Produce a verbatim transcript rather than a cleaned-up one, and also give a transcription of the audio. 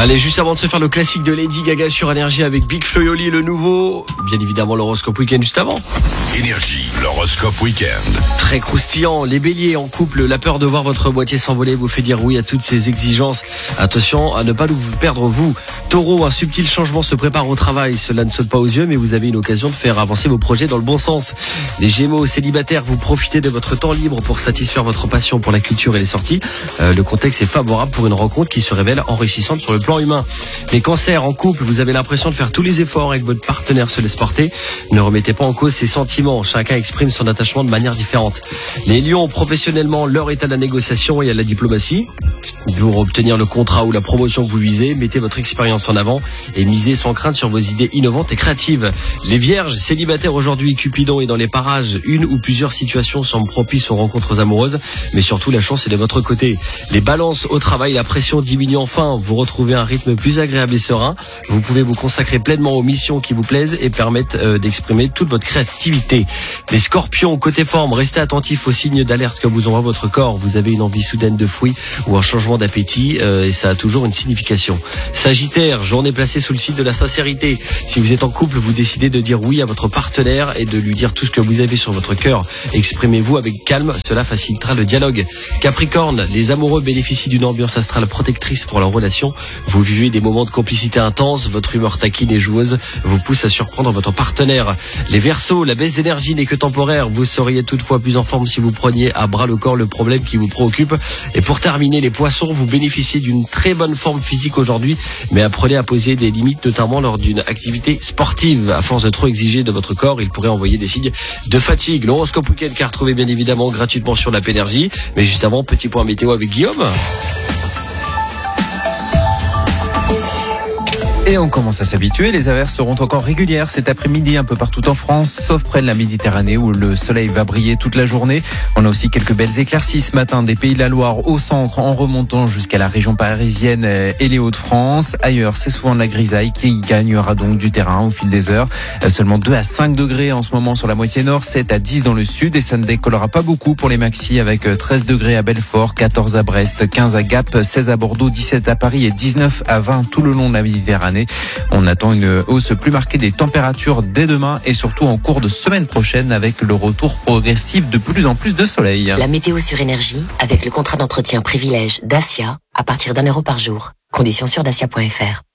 Allez, juste avant de se faire le classique de Lady Gaga sur Énergie avec Big Flo et Oli, le nouveau, bien évidemment l'horoscope week-end juste avant. Énergie, l'horoscope week-end. Très croustillant, les béliers en couple, la peur de voir votre moitié s'envoler vous fait dire oui à toutes ces exigences. Attention à ne pas vous perdre vous. Taureau, un subtil changement se prépare au travail, cela ne saute pas aux yeux mais vous avez une occasion de faire avancer vos projets dans le bon sens. Les gémeaux, célibataires, vous profitez de votre temps libre pour satisfaire votre passion pour la culture et les sorties. Euh, le contexte est favorable pour une rencontre qui se révèle enrichissante sur le plan humain. Les cancers, en couple, vous avez l'impression de faire tous les efforts et que votre partenaire se laisse porter. Ne remettez pas en cause ses sentiments, chacun exprime son attachement de manière différente. Les lions, professionnellement, l'heure est à la négociation et à la diplomatie. Pour obtenir le contrat ou la promotion que vous visez, mettez votre expérience en avant et misez sans crainte sur vos idées innovantes et créatives. Les vierges, célibataires aujourd'hui, Cupidon est dans les parages. Une ou plusieurs situations semblent propices aux rencontres amoureuses, mais surtout la chance est de votre côté. Les balances, au travail, la pression diminue enfin. Vous retrouvez un rythme plus agréable et serein. Vous pouvez vous consacrer pleinement aux missions qui vous plaisent et permettent euh, d'exprimer toute votre créativité. Les scorpions, côté forme, restez attentifs aux signes d'alerte que vous envoie votre corps. Vous avez une envie soudaine de fruits ou un changement d'appétit euh, et ça a toujours une signification. Sagittaire, journée placée sous le signe de la sincérité. Si vous êtes en couple, vous décidez de dire oui à votre partenaire et de lui dire tout ce que vous avez sur votre cœur. Exprimez-vous avec calme, cela facilitera le dialogue. Capricorne, les amoureux bénéficient d'une ambiance astrale protectrice pour leur relation. Vous vivez des moments de complicité intense, votre humeur taquine et joueuse vous pousse à surprendre votre partenaire. Les Verseaux, la baisse d'énergie n'est que temporaire. Vous seriez toutefois plus en forme si vous preniez à bras le corps le problème qui vous préoccupe. Et pour terminer, les Poissons, vous bénéficiez d'une très bonne forme physique aujourd'hui, mais apprenez à poser des limites, notamment lors d'une activité sportive. À force de trop exiger de votre corps, il pourrait envoyer des signes de fatigue. L'horoscope week-end qu'à retrouver bien évidemment gratuitement sur l'app Énergie. Mais juste avant, petit point météo avec Guillaume. Et on commence à s'habituer, les averses seront encore régulières cet après-midi un peu partout en France, sauf près de la Méditerranée où le soleil va briller toute la journée. On a aussi quelques belles éclaircies ce matin des Pays de la Loire au centre en remontant jusqu'à la région parisienne et les Hauts-de-France. Ailleurs, c'est souvent de la grisaille qui gagnera donc du terrain au fil des heures. Seulement deux à cinq degrés en ce moment sur la moitié nord, sept à dix dans le sud et ça ne décollera pas beaucoup pour les maxis avec treize degrés à Belfort, quatorze à Brest, quinze à Gap, seize à Bordeaux, dix-sept à Paris et dix-neuf à vingt tout le long de la Méditerranée. On attend une hausse plus marquée des températures dès demain et surtout en cours de semaine prochaine avec le retour progressif de plus en plus de soleil. La météo sur Énergie avec le contrat d'entretien privilège Dacia à partir d'un euro par jour. Conditions sur dacia point f r.